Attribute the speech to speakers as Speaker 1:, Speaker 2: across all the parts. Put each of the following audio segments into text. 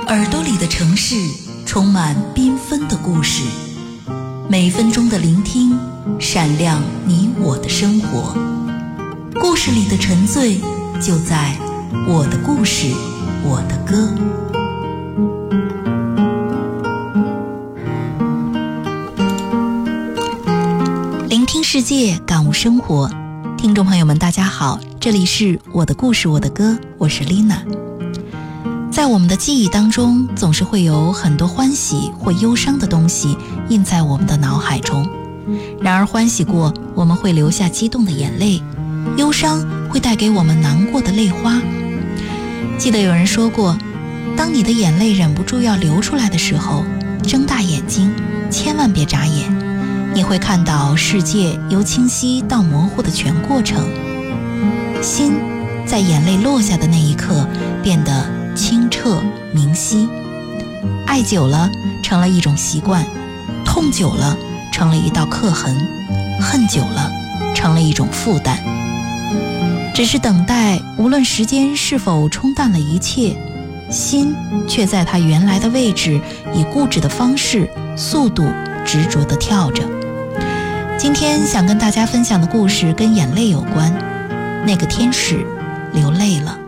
Speaker 1: 耳朵里的城市充满缤纷的故事，每分钟的聆听闪亮你我的生活。故事里的沉醉就在我的故事，我的歌。聆听世界，感悟生活。听众朋友们大家好，这里是我的故事，我的歌，我是丽娜。在我们的记忆当中，总是会有很多欢喜或忧伤的东西印在我们的脑海中。然而欢喜过，我们会流下激动的眼泪，忧伤会带给我们难过的泪花。记得有人说过，当你的眼泪忍不住要流出来的时候，睁大眼睛，千万别眨眼，你会看到世界由清晰到模糊的全过程。心在眼泪落下的那一刻变得清澈明晰，爱久了成了一种习惯，痛久了成了一道刻痕，恨久了成了一种负担。只是等待，无论时间是否冲淡了一切，心却在它原来的位置，以固执的方式、速度执着地跳着。今天想跟大家分享的故事跟眼泪有关，那个天使流泪了。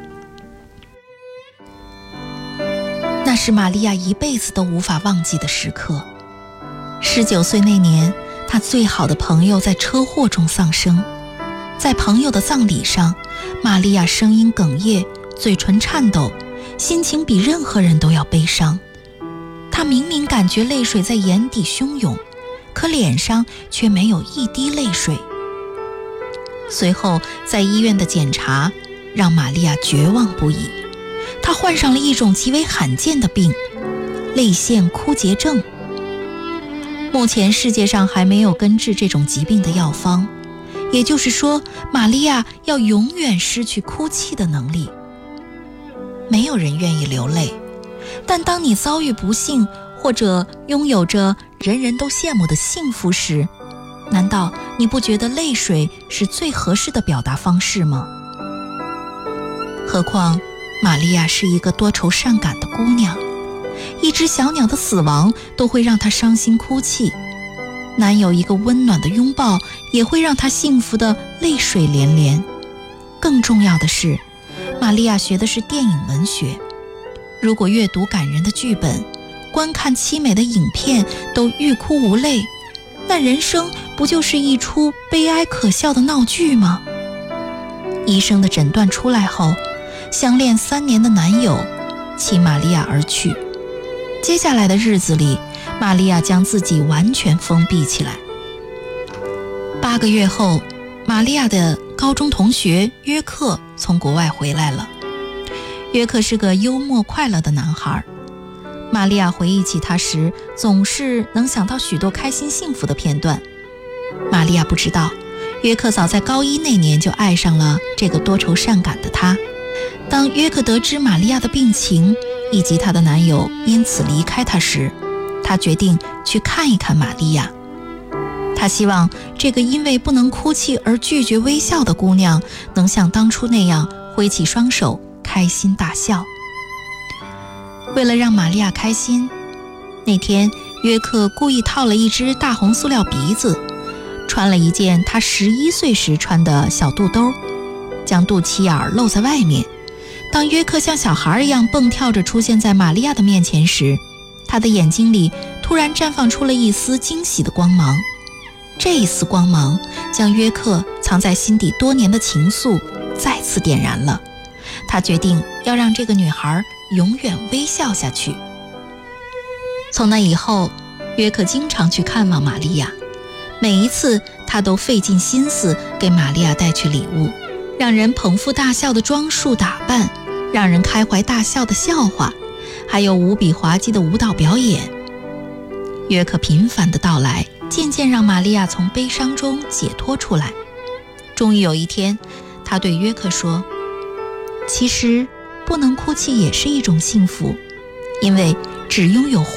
Speaker 1: 那是玛利亚一辈子都无法忘记的时刻。19岁那年，她最好的朋友在车祸中丧生。在朋友的葬礼上，玛利亚声音哽咽，嘴唇颤抖，心情比任何人都要悲伤。她明明感觉泪水在眼底汹涌，可脸上却没有一滴泪水。随后在医院的检查让玛利亚绝望不已，她患上了一种极为罕见的病——泪腺枯竭症。目前世界上还没有根治这种疾病的药方，也就是说，玛利亚要永远失去哭泣的能力。没有人愿意流泪，但当你遭遇不幸，或者拥有着人人都羡慕的幸福时，难道你不觉得泪水是最合适的表达方式吗？何况玛利亚是一个多愁善感的姑娘，一只小鸟的死亡都会让她伤心哭泣，男友一个温暖的拥抱也会让她幸福的泪水连连。更重要的是，玛利亚学的是电影文学，如果阅读感人的剧本，观看凄美的影片都欲哭无泪，那人生不就是一出悲哀可笑的闹剧吗？医生的诊断出来后，相恋3年的男友弃玛利亚而去。接下来的日子里，玛利亚将自己完全封闭起来。8个月后，玛利亚的高中同学约克从国外回来了。约克是个幽默快乐的男孩，玛利亚回忆起他时，总是能想到许多开心幸福的片段。玛利亚不知道，约克早在高1那年就爱上了这个多愁善感的他。当约克得知玛利亚的病情以及她的男友因此离开她时，他决定去看一看玛利亚。他希望这个因为不能哭泣而拒绝微笑的姑娘能像当初那样挥起双手开心大笑。为了让玛利亚开心，那天约克故意套了一只大红塑料鼻子，穿了一件他11岁时穿的小肚兜，将肚脐眼露在外面。当约克像小孩一样蹦跳着出现在玛利亚的面前时，他的眼睛里突然绽放出了一丝惊喜的光芒。这一丝光芒将约克藏在心底多年的情愫再次点燃了。他决定要让这个女孩永远微笑下去。从那以后，约克经常去看望玛利亚，每一次他都费尽心思给玛利亚带去礼物，让人捧腹大笑的装束打扮，让人开怀大笑的笑话，还有无比滑稽的舞蹈表演。约克频繁的到来，渐渐让玛利亚从悲伤中解脱出来。终于有一天，他对约克说，其实不能哭泣也是一种幸福，因为只拥有